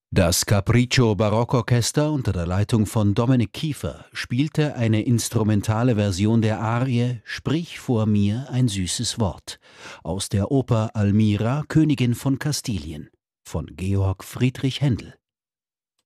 Das Capriccio Barockorchester unter der Leitung von Dominik Kiefer spielte eine instrumentale Version der Arie „Sprich vor mir ein süßes Wort“ aus der Oper Almira, Königin von Kastilien von Georg Friedrich Händel.